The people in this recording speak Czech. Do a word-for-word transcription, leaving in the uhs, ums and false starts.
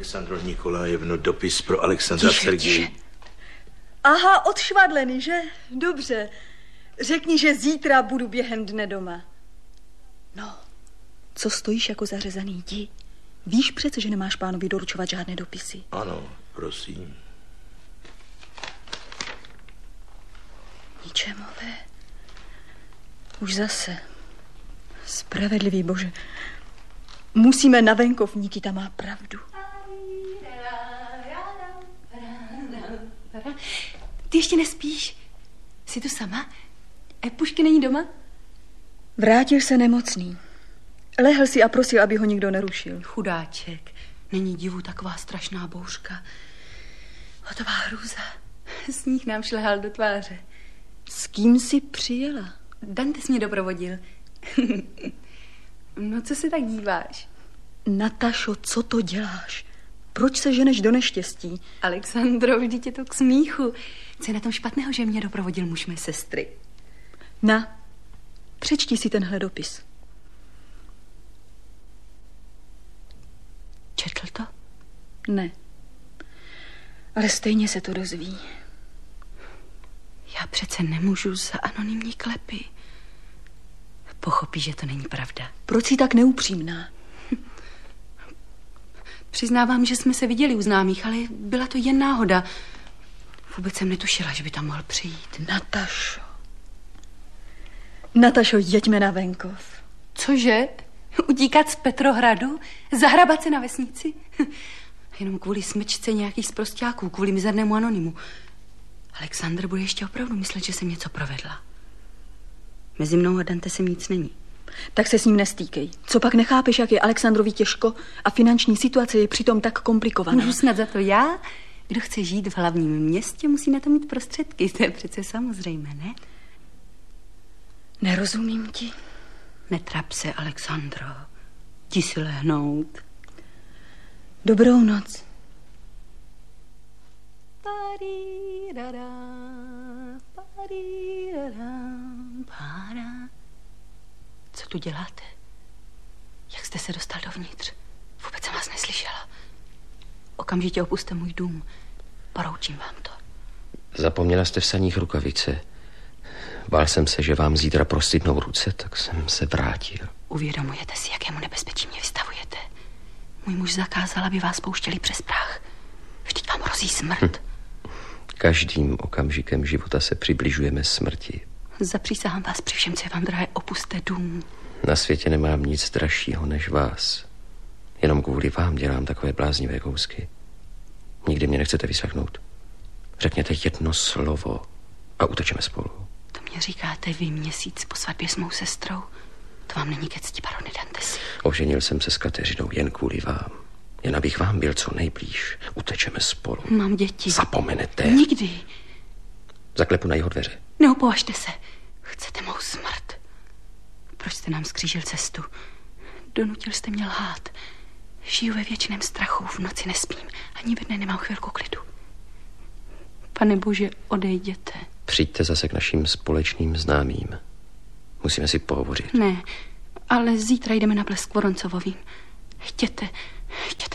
Alexandro Nikolajevno, dopis pro Alexandra Sergeje. Aha, odšvadlený, že? Dobře. Řekni, že zítra budu během dne doma. No, co stojíš jako zařezaný? Jdi. Víš přece, že nemáš pánovi doručovat žádné dopisy. Ano, prosím. Ničemové. Už zase. Spravedlivý Bože. Musíme na venkov, Nikita má pravdu. Ty ještě nespíš? Jsi tu sama? Epušky není doma? Vrátil se nemocný. Lehl si a prosil, aby ho nikdo nerušil. Chudáček. Není divu taková strašná bouřka. Hotová hrůza. Sníh nám šlehal do tváře. S kým jsi přijela? Dante jsi mě doprovodil. No, co se tak díváš? Natašo, co to děláš? Proč se ženeš do neštěstí? Alexandro, vždyť je to k smíchu. Co je na tom špatného, že mě doprovodil muž mé sestry? Na, přečti si tenhle dopis. Četl to? Ne. Ale stejně se to dozví. Já přece nemůžu za anonymní klepy. Pochopí, že to není pravda. Proč jsi tak neupřímná? Přiznávám, že jsme se viděli u známých, ale byla to jen náhoda. Vůbec jsem netušila, že by tam mohl přijít. Natašo. Natašo, jeďme na venkov. Cože? Utíkat z Petrohradu? Zahrabat se na vesnici? Jenom kvůli smečce nějakých sprosťáků, kvůli mizernému anonymu. Alexandr bude ještě opravdu myslet, že jsem něco provedla. Mezi mnou a Dantem nic není. Tak se s ním nestýkej. Co pak nechápeš, jak je Alexandrovi těžko a finanční situace je přitom tak komplikovaná? Můžu snad za to já? Kdo chce žít v hlavním městě, musí na to mít prostředky. To je přece samozřejmé, ne? Nerozumím ti. Netrap se, Alexandro. Jdi si lehnout. Dobrou noc. Co tu děláte? Jak jste se dostal dovnitř? Vůbec jsem vás neslyšela. Okamžitě opuste můj dům. Poroučím vám to. Zapomněla jste v saních rukavice. Bál jsem se, že vám zítra prostydnou ruce, tak jsem se vrátil. Uvědomujete si, jakému nebezpečí mě vystavujete? Můj muž zakázal, aby vás pouštěli přes prach. Vždyť vám hrozí smrt. Hm. Každým okamžikem života se přibližujeme smrti. Zapřísahám vás při všem, co je vám drahé, opuste dům. Na světě nemám nic dražšího než vás. Jenom kvůli vám dělám takové bláznivé kousky. Nikdy mě nechcete vyslechnout. Řekněte jedno slovo a utečeme spolu. To mě říkáte vy měsíc po svatbě s mou sestrou. To vám není ke cti, barone Dantesi. Oženil jsem se s Kateřinou jen kvůli vám. Jen abych vám byl co nejblíž. Utečeme spolu. Mám děti. Zapomenete. Nikdy. Zaklepu na jeho dveře. Neopovažte se. Chcete mou smrt. Proč jste nám skřížil cestu? Donutil jste mě lhát. Žiju ve věčném strachu, v noci nespím. Ani ve dne nemám chvilku klidu. Pane Bože, odejděte. Přijďte zase k našim společným známým. Musíme si pohovořit. Ne, ale zítra jdeme na Blesk Voronцовovým. Chtěte, chtěte